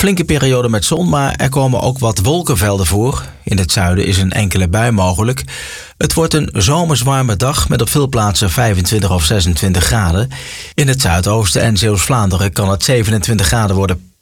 flinke periode met zon, maar er komen ook wat wolkenvelden voor. In het zuiden is een enkele bui mogelijk. Het wordt een zomers warme dag met op veel plaatsen 25 of 26 graden. In het zuidoosten en Zeeuws-Vlaanderen kan het 27 graden worden.